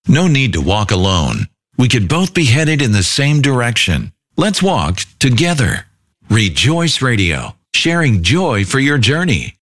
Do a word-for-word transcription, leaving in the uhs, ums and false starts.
No need to walk alone. We could both be headed in the same direction. Let's walk together. Rejoice Radio, sharing joy for your journey.